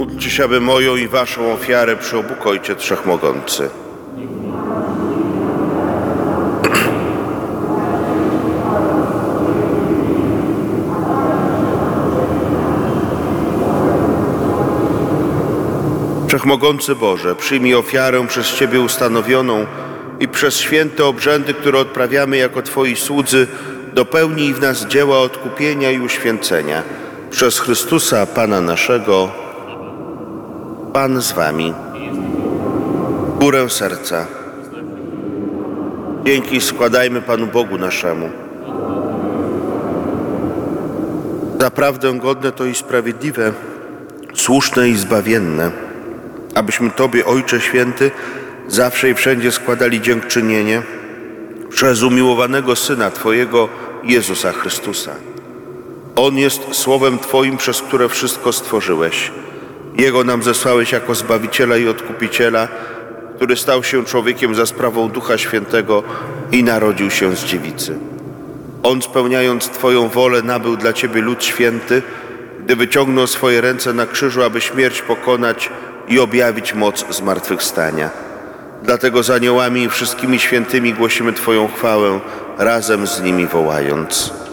Módlcie się, aby moją i waszą ofiarę przyobóg Ojciec Wszechmogący. Wszechmogący Boże, przyjmij ofiarę przez Ciebie ustanowioną i przez święte obrzędy, które odprawiamy jako Twoi słudzy, dopełnij w nas dzieła odkupienia i uświęcenia. Przez Chrystusa, Pana naszego. Pan z Wami. Górę serca. Dzięki składajmy Panu Bogu naszemu. Zaprawdę godne to i sprawiedliwe, słuszne i zbawienne, abyśmy Tobie, Ojcze Święty, zawsze i wszędzie składali dziękczynienie przez umiłowanego Syna Twojego, Jezusa Chrystusa. On jest Słowem Twoim, przez które wszystko stworzyłeś. Jego nam zesłałeś jako Zbawiciela i Odkupiciela, który stał się człowiekiem za sprawą Ducha Świętego i narodził się z dziewicy. On, spełniając Twoją wolę, nabył dla Ciebie lud święty, gdy wyciągnął swoje ręce na krzyżu, aby śmierć pokonać i objawić moc zmartwychwstania. Dlatego z aniołami i wszystkimi świętymi głosimy Twoją chwałę, razem z nimi wołając: